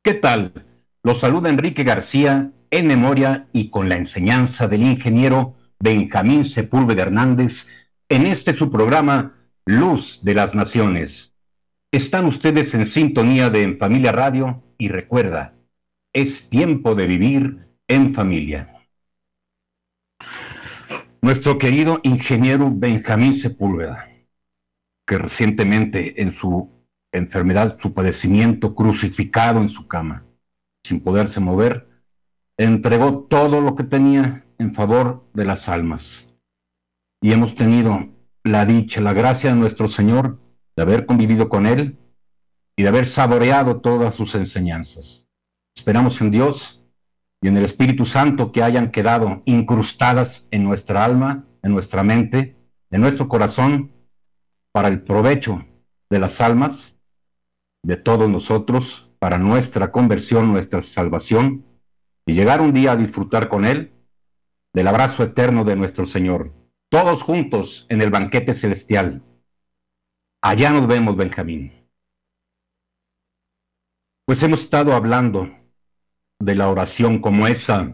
¿Qué tal? Los saluda Enrique García en memoria y con la enseñanza del ingeniero Benjamín Sepúlveda Hernández en este su programa Luz de las Naciones. Están ustedes en sintonía de En Familia Radio y recuerda, es tiempo de vivir en familia. Nuestro querido ingeniero Benjamín Sepúlveda, que recientemente en su enfermedad, su padecimiento, crucificado en su cama, sin poderse mover, entregó todo lo que tenía en favor de las almas. Y hemos tenido la dicha, la gracia de nuestro Señor de haber convivido con Él y de haber saboreado todas sus enseñanzas. Esperamos en Dios y en el Espíritu Santo que hayan quedado incrustadas en nuestra alma, en nuestra mente, en nuestro corazón, para el provecho de las almas, de todos nosotros, para nuestra conversión, nuestra salvación, y llegar un día a disfrutar con Él del abrazo eterno de nuestro Señor, todos juntos en el banquete celestial. Allá nos vemos, Benjamín. Pues hemos estado hablando de la oración como esa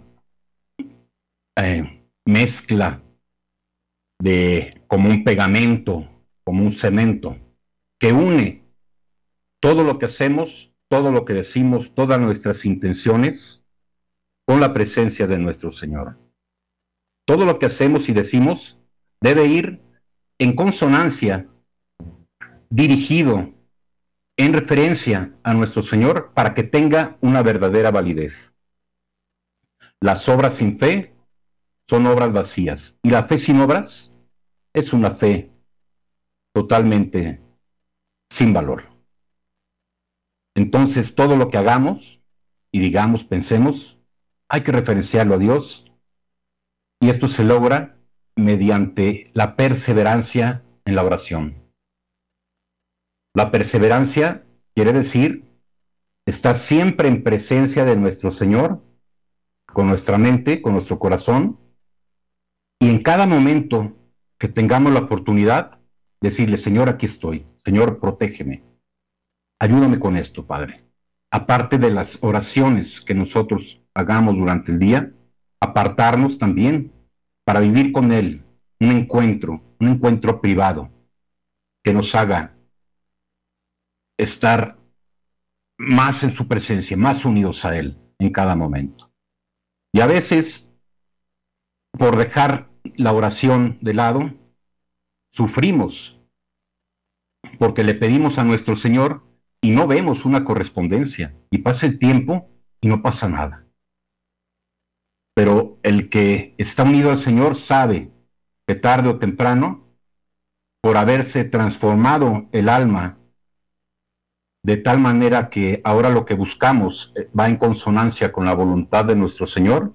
mezcla como un pegamento, como un cemento, que une todo lo que hacemos, todo lo que decimos, todas nuestras intenciones con la presencia de nuestro Señor. Todo lo que hacemos y decimos debe ir en consonancia, dirigido en referencia a nuestro Señor para que tenga una verdadera validez. Las obras sin fe son obras vacías y la fe sin obras es una fe totalmente sin valor. Entonces, todo lo que hagamos y digamos, pensemos, hay que referenciarlo a Dios, y esto se logra mediante la perseverancia en la oración. La perseverancia quiere decir estar siempre en presencia de nuestro Señor, con nuestra mente, con nuestro corazón, y en cada momento que tengamos la oportunidad, decirle, Señor, aquí estoy, Señor, protégeme. Ayúdame con esto, Padre. Aparte de las oraciones que nosotros hagamos durante el día, apartarnos también para vivir con Él un encuentro privado que nos haga estar más en su presencia, más unidos a Él en cada momento. Y a veces, por dejar la oración de lado, sufrimos porque le pedimos a nuestro Señor y no vemos una correspondencia, y pasa el tiempo y no pasa nada. Pero el que está unido al Señor sabe que tarde o temprano, por haberse transformado el alma de tal manera que ahora lo que buscamos va en consonancia con la voluntad de nuestro Señor,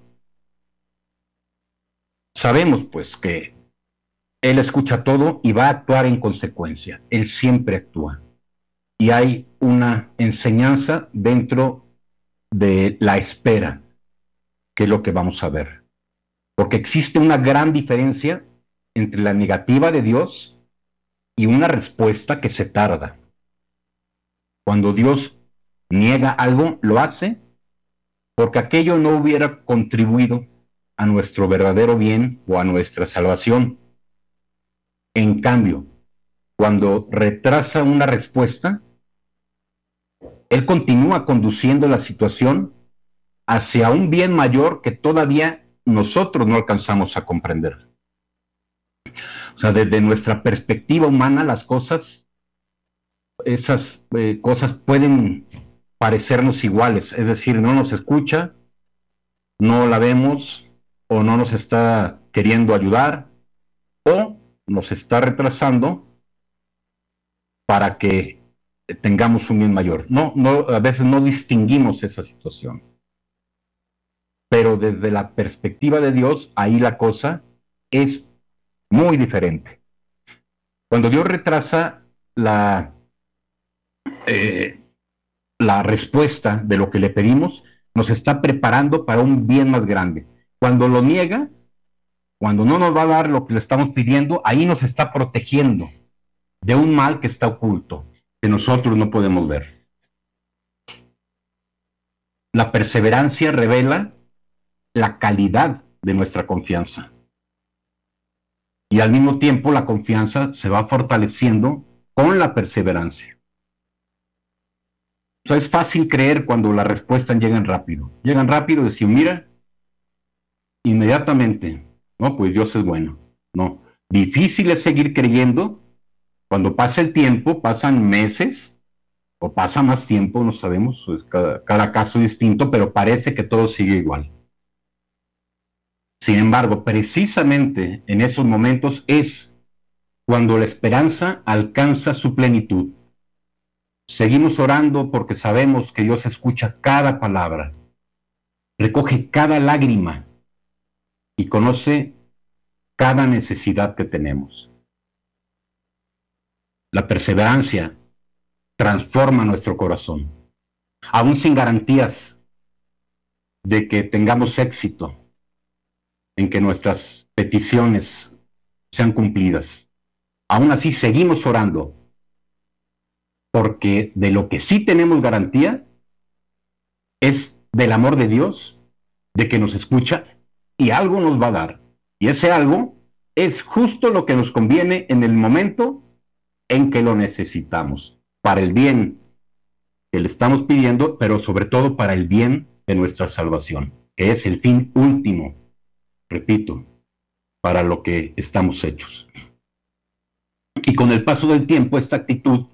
sabemos pues que Él escucha todo y va a actuar en consecuencia. Él siempre actúa. Y hay una enseñanza dentro de la espera, que es lo que vamos a ver. Porque existe una gran diferencia entre la negativa de Dios y una respuesta que se tarda. Cuando Dios niega algo, lo hace porque aquello no hubiera contribuido a nuestro verdadero bien o a nuestra salvación. En cambio, cuando retrasa una respuesta, Él continúa conduciendo la situación hacia un bien mayor que todavía nosotros no alcanzamos a comprender. O sea, desde nuestra perspectiva humana, las cosas, esas cosas pueden parecernos iguales, es decir, no nos escucha, no la vemos, o no nos está queriendo ayudar, o nos está retrasando para que tengamos un bien mayor. No, a veces no distinguimos esa situación. Pero desde la perspectiva de Dios, ahí la cosa es muy diferente. Cuando Dios retrasa la respuesta de lo que le pedimos, nos está preparando para un bien más grande. Cuando lo niega, cuando no nos va a dar lo que le estamos pidiendo, ahí nos está protegiendo de un mal que está oculto, que nosotros no podemos ver. La perseverancia revela la calidad de nuestra confianza. Y al mismo tiempo la confianza se va fortaleciendo con la perseverancia. O sea, es fácil creer cuando las respuestas llegan rápido. Llegan rápido y decir, mira, inmediatamente, no, pues Dios es bueno. No, difícil es seguir creyendo cuando pasa el tiempo, pasan meses o pasa más tiempo, no sabemos, cada caso es distinto, pero parece que todo sigue igual. Sin embargo, precisamente en esos momentos es cuando la esperanza alcanza su plenitud. Seguimos orando porque sabemos que Dios escucha cada palabra, recoge cada lágrima y conoce cada necesidad que tenemos. La perseverancia transforma nuestro corazón, aún sin garantías de que tengamos éxito en que nuestras peticiones sean cumplidas. Aún así seguimos orando, porque de lo que sí tenemos garantía es del amor de Dios, de que nos escucha y algo nos va a dar. Y ese algo es justo lo que nos conviene en el momento en que lo necesitamos, para el bien que le estamos pidiendo, pero sobre todo para el bien de nuestra salvación, que es el fin último, repito, para lo que estamos hechos. Y con el paso del tiempo, esta actitud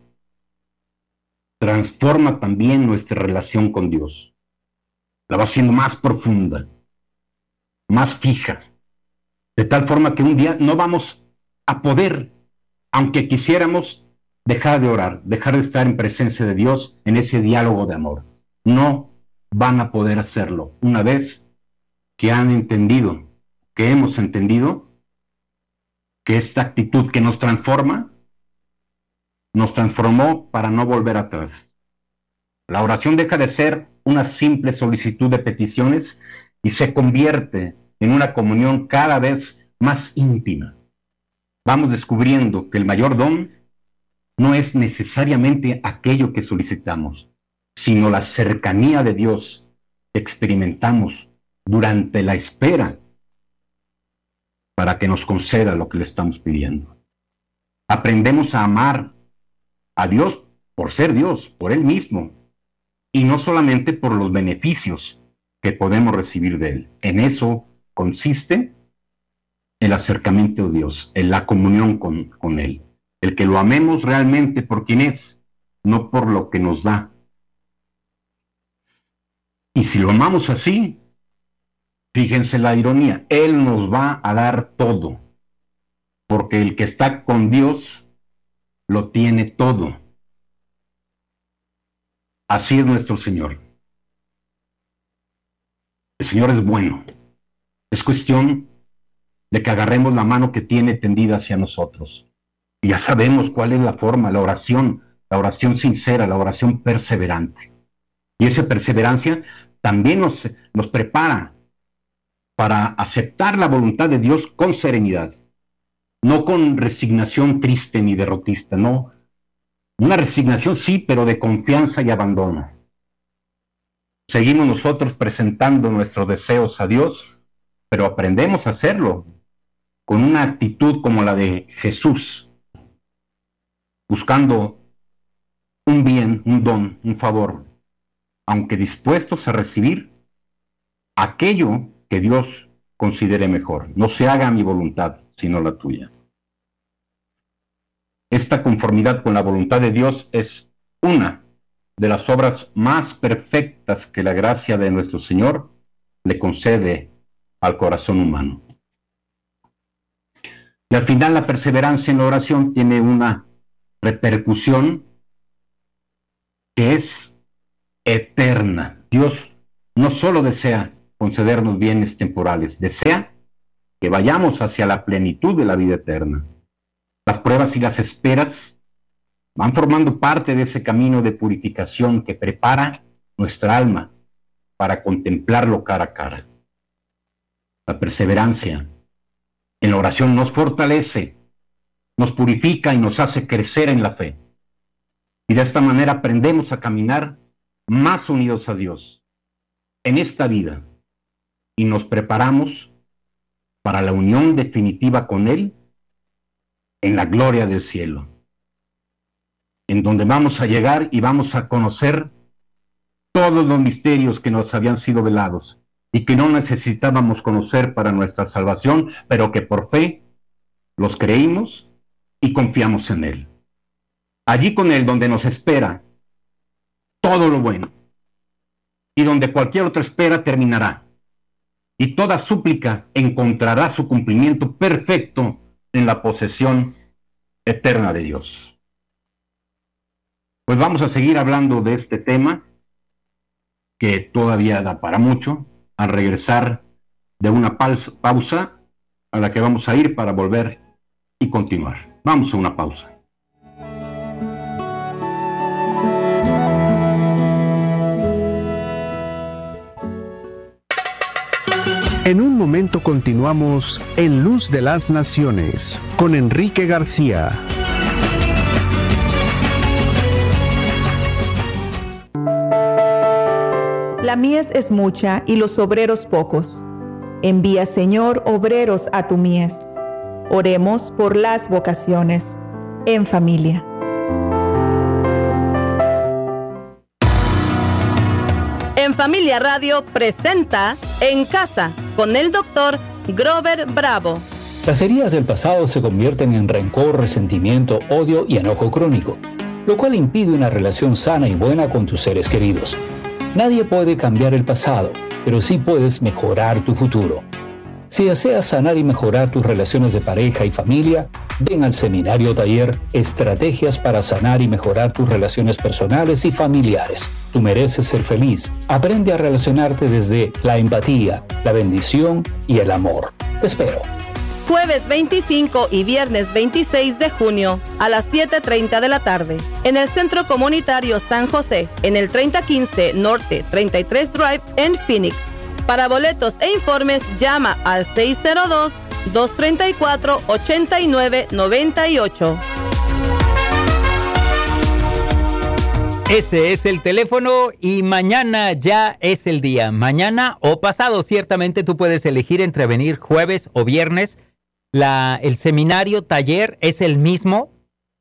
transforma también nuestra relación con Dios. La va haciendo más profunda, más fija, de tal forma que un día no vamos a poder, aunque quisiéramos, dejar de orar, dejar de estar en presencia de Dios en ese diálogo de amor. No van a poder hacerlo una vez que han entendido, que hemos entendido que esta actitud que nos transforma, nos transformó para no volver atrás. La oración deja de ser una simple solicitud de peticiones y se convierte en una comunión cada vez más íntima. Vamos descubriendo que el mayor don no es necesariamente aquello que solicitamos, sino la cercanía de Dios que experimentamos durante la espera para que nos conceda lo que le estamos pidiendo. Aprendemos a amar a Dios por ser Dios, por Él mismo, y no solamente por los beneficios que podemos recibir de Él. En eso consiste el acercamiento a Dios, en la comunión con Él. El que lo amemos realmente por quien es, no por lo que nos da. Y si lo amamos así, fíjense la ironía, Él nos va a dar todo, porque el que está con Dios lo tiene todo. Así es nuestro Señor. El Señor es bueno. Es cuestión de que agarremos la mano que tiene tendida hacia nosotros. Y ya sabemos cuál es la forma, la oración sincera, la oración perseverante. Y esa perseverancia también nos prepara para aceptar la voluntad de Dios con serenidad, no con resignación triste ni derrotista, no. Una resignación sí, pero de confianza y abandono. Seguimos nosotros presentando nuestros deseos a Dios, pero aprendemos a hacerlo con una actitud como la de Jesús, buscando un bien, un don, un favor, aunque dispuestos a recibir aquello que Dios considere mejor. No se haga mi voluntad, sino la tuya. Esta conformidad con la voluntad de Dios es una de las obras más perfectas que la gracia de nuestro Señor le concede al corazón humano. Y al final la perseverancia en la oración tiene una repercusión que es eterna. Dios no solo desea concedernos bienes temporales, desea que vayamos hacia la plenitud de la vida eterna. Las pruebas y las esperas van formando parte de ese camino de purificación que prepara nuestra alma para contemplarlo cara a cara. La perseverancia en la oración nos fortalece, nos purifica y nos hace crecer en la fe. Y de esta manera aprendemos a caminar más unidos a Dios, en esta vida y nos preparamos para la unión definitiva con Él en la gloria del cielo, en donde vamos a llegar y vamos a conocer todos los misterios que nos habían sido velados y que no necesitábamos conocer para nuestra salvación, pero que por fe los creímos y confiamos en Él. Allí con Él donde nos espera todo lo bueno y donde cualquier otra espera terminará y toda súplica encontrará su cumplimiento perfecto en la posesión eterna de Dios. Pues vamos a seguir hablando de este tema que todavía da para mucho al regresar de una pausa a la que vamos a ir para volver y continuar. Vamos a una pausa. En un momento continuamos en Luz de las Naciones con Enrique García. La mies es mucha y los obreros pocos. Envía, Señor, obreros a tu mies. Oremos por las vocaciones en familia. En Familia Radio presenta En Casa con el doctor Grover Bravo. Las heridas del pasado se convierten en rencor, resentimiento, odio y enojo crónico, lo cual impide una relación sana y buena con tus seres queridos. Nadie puede cambiar el pasado, pero sí puedes mejorar tu futuro. Si deseas sanar y mejorar tus relaciones de pareja y familia, ven al seminario taller Estrategias para sanar y mejorar tus relaciones personales y familiares. Tú mereces ser feliz. Aprende a relacionarte desde la empatía, la bendición y el amor. Te espero. Jueves 25 y viernes 26 de junio a las 7:30 de la tarde en el Centro Comunitario San José, en el 3015 Norte 33 Drive en Phoenix. Para boletos e informes llama al 602-234-8998. Ese es el teléfono y mañana ya es el día. Mañana o pasado, ciertamente tú puedes elegir entre venir jueves o viernes. El seminario taller es el mismo.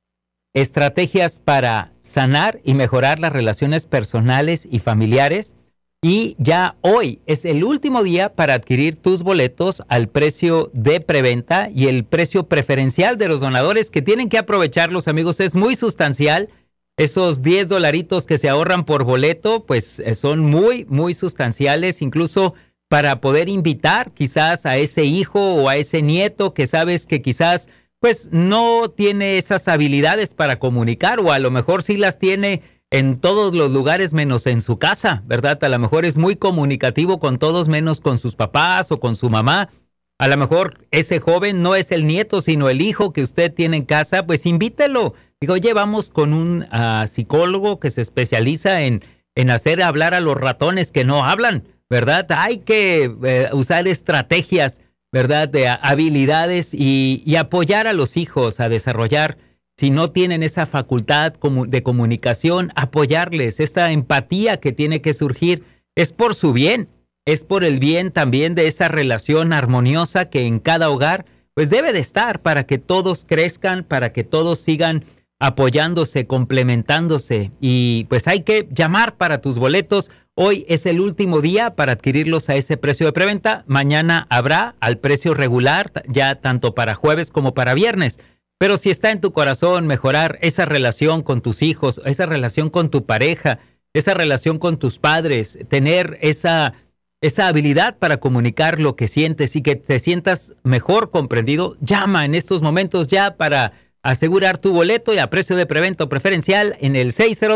Estrategias para sanar y mejorar las relaciones personales y familiares. Y ya hoy es el último día para adquirir tus boletos al precio de preventa y el precio preferencial de los donadores, que tienen que aprovecharlos, amigos. Es muy sustancial. Esos $10 que se ahorran por boleto, pues son muy, muy sustanciales, incluso para poder invitar quizás a ese hijo o a ese nieto que sabes que quizás pues no tiene esas habilidades para comunicar, o a lo mejor sí las tiene en todos los lugares menos en su casa, ¿verdad? A lo mejor es muy comunicativo con todos menos con sus papás o con su mamá. A lo mejor ese joven no es el nieto, sino el hijo que usted tiene en casa, pues invítelo. Digo, oye, vamos con un psicólogo que se especializa en hacer hablar a los ratones que no hablan, ¿verdad? Hay que usar estrategias, ¿verdad? De habilidades y apoyar a los hijos a desarrollar. Si no tienen esa facultad de comunicación, apoyarles. Esta empatía que tiene que surgir es por su bien, es por el bien también de esa relación armoniosa que en cada hogar pues debe de estar, para que todos crezcan, para que todos sigan apoyándose, complementándose. Y pues hay que llamar para tus boletos. Hoy es el último día para adquirirlos a ese precio de preventa. Mañana habrá al precio regular, ya tanto para jueves como para viernes. Pero si está en tu corazón mejorar esa relación con tus hijos, esa relación con tu pareja, esa relación con tus padres, tener esa habilidad para comunicar lo que sientes y que te sientas mejor comprendido, llama en estos momentos ya para asegurar tu boleto y a precio de preventa preferencial en el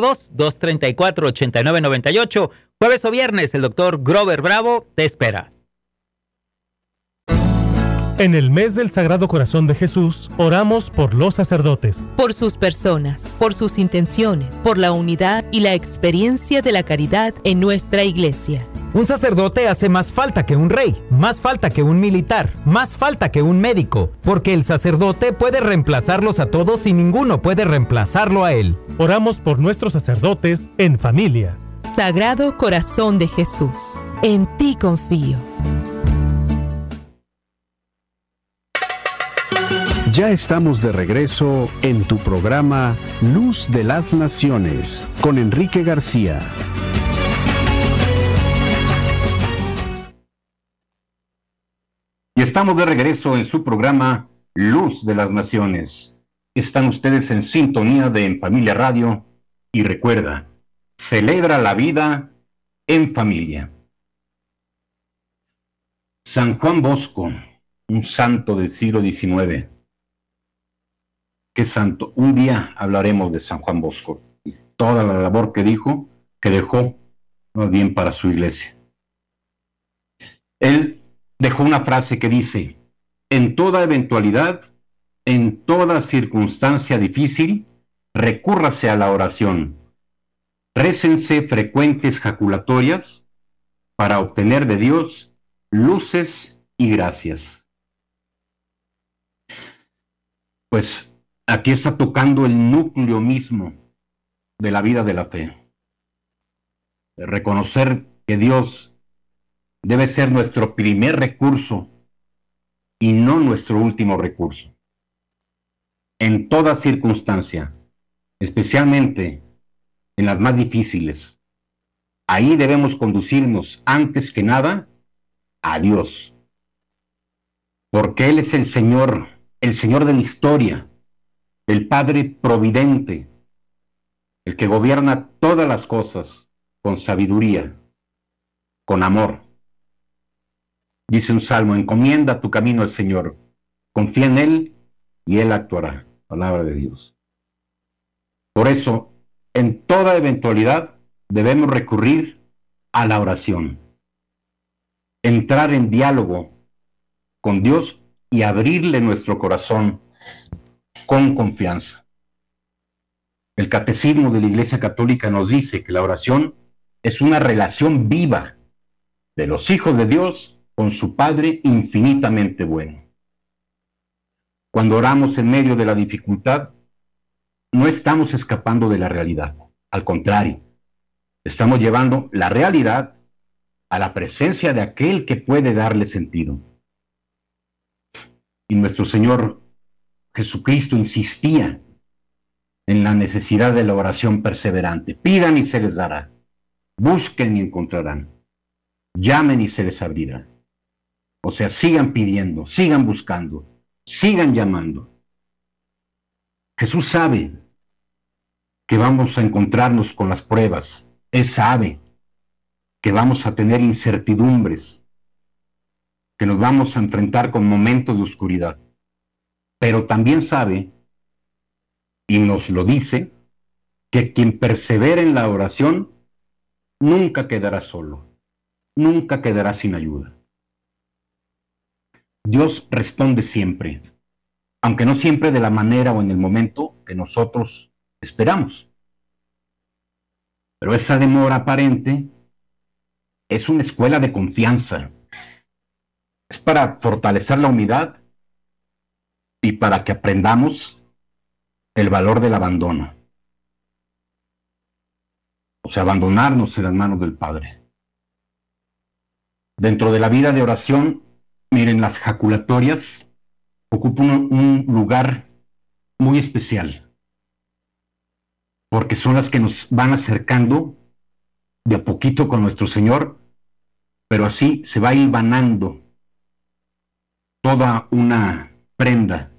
602-234-8998. Jueves o viernes, el doctor Grover Bravo te espera. En el mes del Sagrado Corazón de Jesús, oramos por los sacerdotes. Por sus personas, por sus intenciones, por la unidad y la experiencia de la caridad en nuestra iglesia. Un sacerdote hace más falta que un rey, más falta que un militar, más falta que un médico, porque el sacerdote puede reemplazarlos a todos y ninguno puede reemplazarlo a él. Oramos por nuestros sacerdotes en familia. Sagrado Corazón de Jesús, en ti confío. Ya estamos de regreso en tu programa Luz de las Naciones con Enrique García. Y estamos de regreso en su programa Luz de las Naciones. Están ustedes en sintonía de En Familia Radio y recuerda, celebra la vida en familia. San Juan Bosco, un santo del siglo XIX. ¿Qué santo? Un día hablaremos de San Juan Bosco y toda la labor que dejó, más bien para su iglesia. Él dejó una frase que dice: en toda eventualidad, en toda circunstancia difícil, recúrrase a la oración. Récense frecuentes jaculatorias para obtener de Dios luces y gracias. Pues aquí está tocando el núcleo mismo de la vida de la fe. Reconocer que Dios debe ser nuestro primer recurso y no nuestro último recurso. En toda circunstancia, especialmente en las más difíciles, ahí debemos conducirnos antes que nada a Dios. Porque Él es el Señor de la historia, el Padre providente, el que gobierna todas las cosas con sabiduría, con amor. Dice un salmo: encomienda tu camino al Señor, confía en Él y Él actuará. Palabra de Dios. Por eso, en toda eventualidad debemos recurrir a la oración, entrar en diálogo con Dios y abrirle nuestro corazón con confianza. El Catecismo de la Iglesia Católica nos dice que la oración es una relación viva de los hijos de Dios con su Padre infinitamente bueno. Cuando oramos en medio de la dificultad, no estamos escapando de la realidad. Al contrario, estamos llevando la realidad a la presencia de aquel que puede darle sentido. Y nuestro Señor Jesucristo insistía en la necesidad de la oración perseverante. Pidan y se les dará. Busquen y encontrarán. Llamen y se les abrirá. O sea, sigan pidiendo, sigan buscando, sigan llamando. Jesús sabe que vamos a encontrarnos con las pruebas. Él sabe que vamos a tener incertidumbres, que nos vamos a enfrentar con momentos de oscuridad. Pero también sabe, y nos lo dice, que quien persevera en la oración nunca quedará solo, nunca quedará sin ayuda. Dios responde siempre, aunque no siempre de la manera o en el momento que nosotros esperamos. Pero esa demora aparente es una escuela de confianza. Es para fortalecer la unidad y para que aprendamos el valor del abandono. O sea, abandonarnos en las manos del Padre. Dentro de la vida de oración, miren, las jaculatorias ocupan un lugar muy especial, porque son las que nos van acercando de a poquito con nuestro Señor, pero así se va hilvanando toda una prenda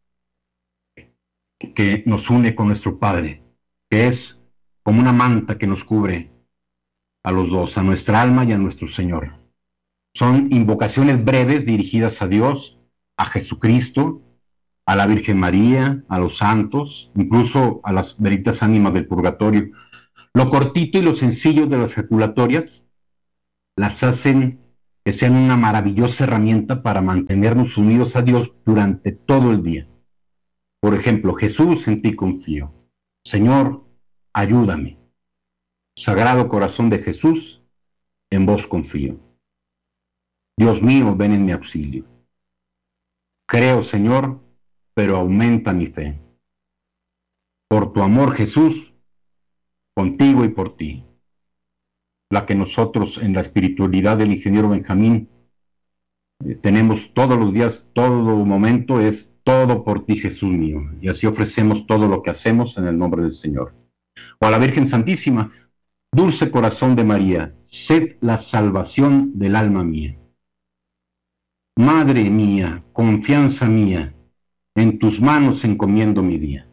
que nos une con nuestro Padre, que es como una manta que nos cubre a los dos, a nuestra alma y a nuestro Señor. Son invocaciones breves dirigidas a Dios, a Jesucristo, a la Virgen María, a los santos, incluso a las benditas ánimas del purgatorio. Lo cortito y lo sencillo de las jaculatorias las hacen que sean una maravillosa herramienta para mantenernos unidos a Dios durante todo el día. Por ejemplo, Jesús, en ti confío. Señor, ayúdame. Sagrado Corazón de Jesús, en vos confío. Dios mío, ven en mi auxilio. Creo, Señor, pero aumenta mi fe. Por tu amor, Jesús, contigo y por ti. la que nosotros en la espiritualidad del ingeniero Benjamín tenemos todos los días, todo momento, es todo por ti, Jesús mío. Y así ofrecemos todo lo que hacemos en el nombre del Señor. O a la Virgen Santísima: dulce corazón de María, sed la salvación del alma mía. Madre mía, confianza mía, en tus manos encomiendo mi día.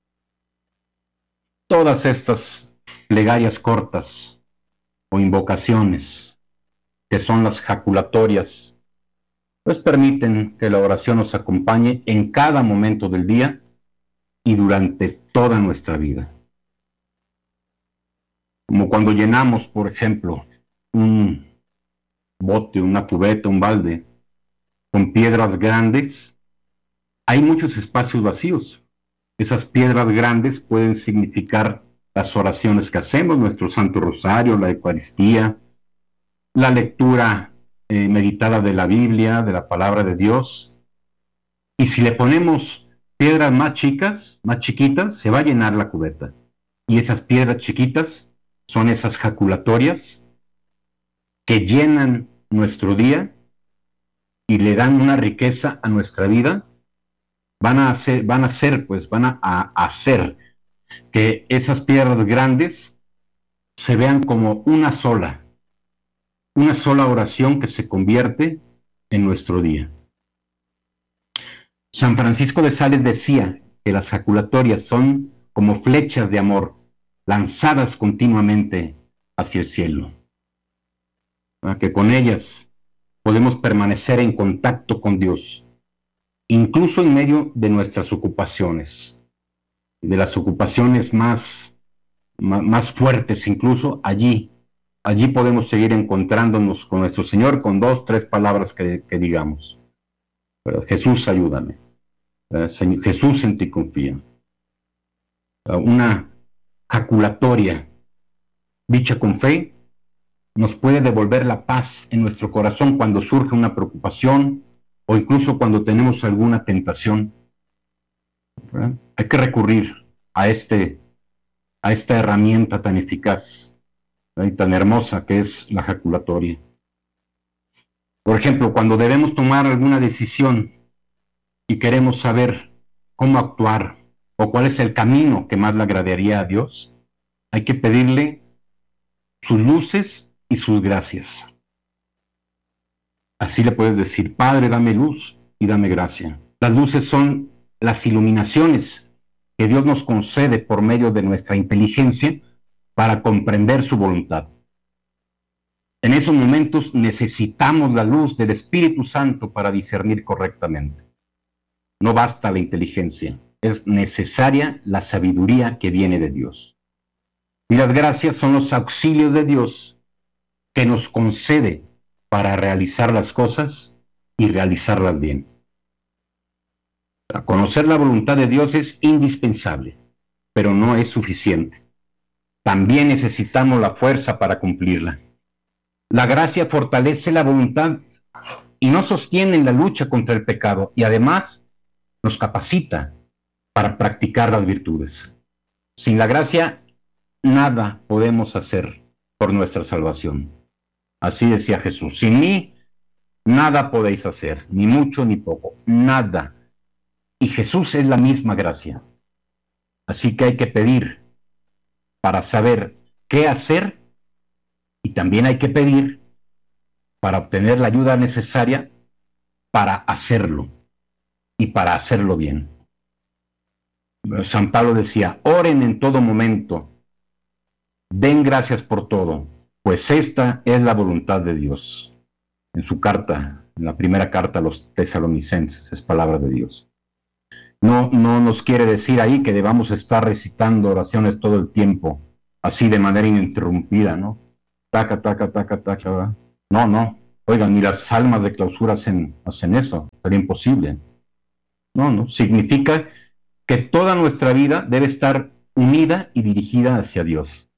Todas estas plegarias cortas o invocaciones, que son las jaculatorias, pues permiten que la oración nos acompañe en cada momento del día y durante toda nuestra vida. Como cuando llenamos, por ejemplo, un bote, una cubeta, un balde, con piedras grandes, hay muchos espacios vacíos. Esas piedras grandes pueden significar las oraciones que hacemos, nuestro Santo Rosario, la Eucaristía, la lectura meditada de la Biblia, de la palabra de Dios. Y si le ponemos piedras más chicas, más chiquitas, se va a llenar la cubeta. Y esas piedras chiquitas son esas jaculatorias que llenan nuestro día y le dan una riqueza a nuestra vida. Van a hacer que esas piedras grandes se vean como una sola oración que se convierte en nuestro día. San Francisco de Sales decía que las jaculatorias son como flechas de amor lanzadas continuamente hacia el cielo, que con ellas podemos permanecer en contacto con Dios, incluso en medio de nuestras ocupaciones, de las ocupaciones más fuertes. Incluso allí podemos seguir encontrándonos con nuestro Señor con 2, 3 palabras que digamos. Pero Jesús, ayúdame. Jesús, en ti confío. Una jaculatoria dicha con fe nos puede devolver la paz en nuestro corazón cuando surge una preocupación o incluso cuando tenemos alguna tentación. Hay que recurrir a esta herramienta tan eficaz y tan hermosa que es la jaculatoria. Por ejemplo, cuando debemos tomar alguna decisión y queremos saber cómo actuar o cuál es el camino que más le agradaría a Dios, hay que pedirle sus luces y sus gracias. Así le puedes decir: Padre, dame luz y dame gracia. Las luces son las iluminaciones que Dios nos concede por medio de nuestra inteligencia para comprender su voluntad. En esos momentos necesitamos la luz del Espíritu Santo para discernir correctamente. No basta la inteligencia, es necesaria la sabiduría que viene de Dios. Y las gracias son los auxilios de Dios que nos concede para realizar las cosas y realizarlas bien. Para conocer la voluntad de Dios es indispensable, pero no es suficiente. También necesitamos la fuerza para cumplirla. La gracia fortalece la voluntad y nos sostiene en la lucha contra el pecado, y además nos capacita para practicar las virtudes. Sin la gracia, nada podemos hacer por nuestra salvación. Así decía Jesús: sin mí, nada podéis hacer, ni mucho ni poco, nada. Y Jesús es la misma gracia. Así que hay que pedir para saber qué hacer, y también hay que pedir para obtener la ayuda necesaria para hacerlo y para hacerlo bien. San Pablo decía: oren en todo momento, den gracias por todo, pues esta es la voluntad de Dios. En su carta, en la primera carta a los tesalonicenses, es palabra de Dios. No nos quiere decir ahí que debamos estar recitando oraciones todo el tiempo, así de manera ininterrumpida, ¿no? Taca, taca, taca, taca, ¿verdad? No. Oigan, ni las almas de clausura hacen eso, sería imposible. No. Significa que toda nuestra vida debe estar unida y dirigida hacia Dios.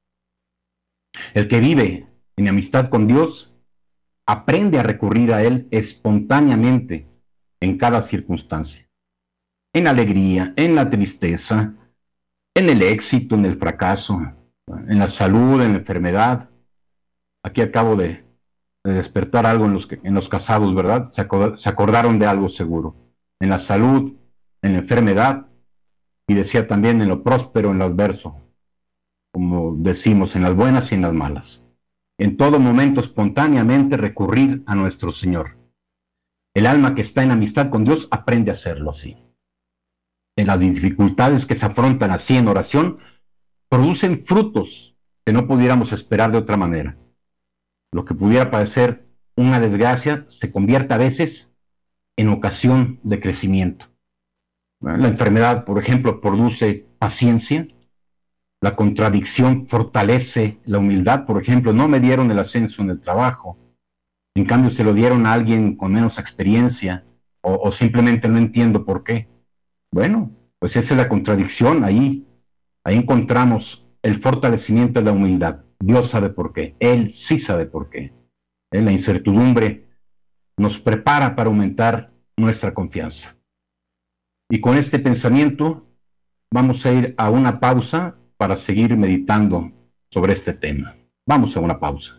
El que vive en amistad con Dios aprende a recurrir a Él espontáneamente en cada circunstancia. En la alegría, en la tristeza, en el éxito, en el fracaso, en la salud, en la enfermedad. Aquí acabo de despertar algo en los casados, ¿verdad? Se acordaron de algo seguro. En la salud, en la enfermedad, y decía también en lo próspero, en lo adverso, como decimos, en las buenas y en las malas. En todo momento, espontáneamente recurrir a nuestro Señor. El alma que está en amistad con Dios aprende a hacerlo así. En las dificultades que se afrontan así en oración, producen frutos que no pudiéramos esperar de otra manera. Lo que pudiera parecer una desgracia se convierte a veces en ocasión de crecimiento. La enfermedad, por ejemplo, produce paciencia. La contradicción fortalece la humildad. Por ejemplo, no me dieron el ascenso en el trabajo, en cambio se lo dieron a alguien con menos experiencia, o simplemente no entiendo por qué. Bueno, pues esa es la contradicción. Ahí encontramos el fortalecimiento de la humildad. Dios sabe por qué, Él sí sabe por qué. La incertidumbre nos prepara para aumentar nuestra confianza. Y con este pensamiento vamos a ir a una pausa para seguir meditando sobre este tema. Vamos a una pausa.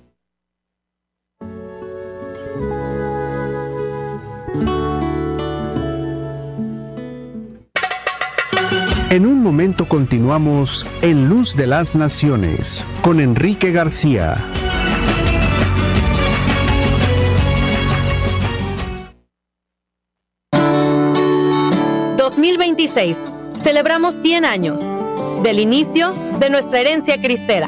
En un momento continuamos en Luz de las Naciones con Enrique García. ...2026... celebramos 100 años... del inicio de nuestra herencia cristera.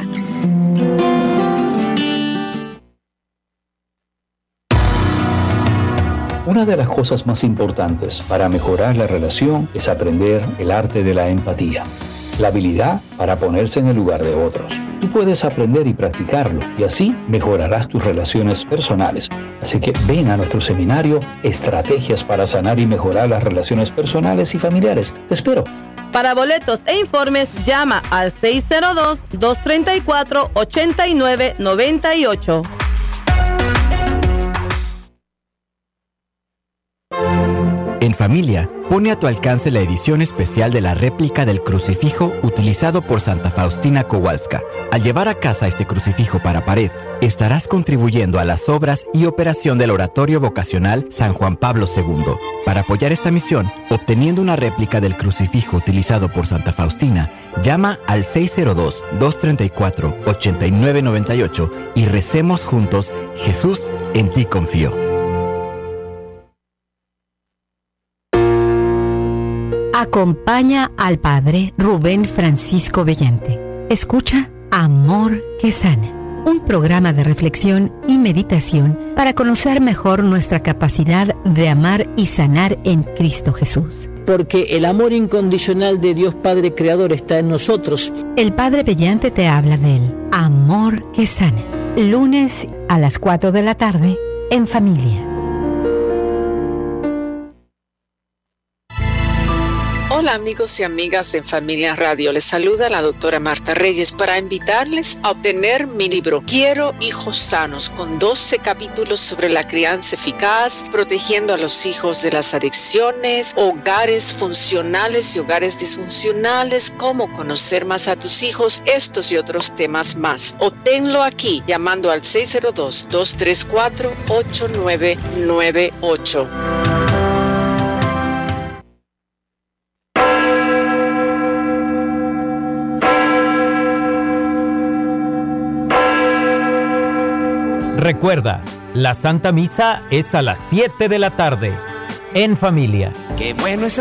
Una de las cosas más importantes para mejorar la relación es aprender el arte de la empatía, la habilidad para ponerse en el lugar de otros. Tú puedes aprender y practicarlo, y así mejorarás tus relaciones personales. Así que ven a nuestro seminario Estrategias para sanar y mejorar las relaciones personales y familiares. Te espero. Para boletos e informes, llama al 602-234-8998. En Familia, pone a tu alcance la edición especial de la réplica del crucifijo utilizado por Santa Faustina Kowalska. Al llevar a casa este crucifijo para pared, estarás contribuyendo a las obras y operación del Oratorio Vocacional San Juan Pablo II. Para apoyar esta misión, obteniendo una réplica del crucifijo utilizado por Santa Faustina, llama al 602-234-8998 y recemos juntos: Jesús, en ti confío. Acompaña al Padre Rubén Francisco Bellante. Escucha Amor que Sana, un programa de reflexión y meditación para conocer mejor nuestra capacidad de amar y sanar en Cristo Jesús. Porque el amor incondicional de Dios Padre Creador está en nosotros. El Padre Bellante te habla del Amor que Sana. Lunes a las 4 de la tarde en Familia. Hola amigos y amigas de Familia Radio, les saluda la doctora Marta Reyes para invitarles a obtener mi libro Quiero hijos sanos, con 12 capítulos sobre la crianza eficaz, protegiendo a los hijos de las adicciones, hogares funcionales y hogares disfuncionales, cómo conocer más a tus hijos, estos y otros temas más. Obténlo aquí llamando al 602-234-8998. Recuerda, la Santa Misa es a las 7 de la tarde, en Familia. Qué bueno es